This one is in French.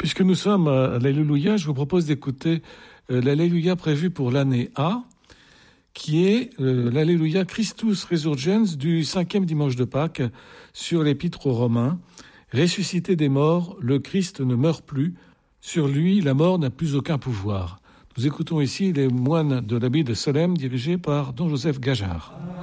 Puisque nous sommes à l'Alléluia, je vous propose d'écouter l'Alléluia prévu pour l'année A, qui est l'Alléluia Christus Resurgens du 5e dimanche de Pâques sur l'Épître aux Romains. Ressuscité des morts, le Christ ne meurt plus. Sur lui, la mort n'a plus aucun pouvoir. Nous écoutons ici les moines de l'abbaye de Solesmes dirigés par don Joseph Gajard.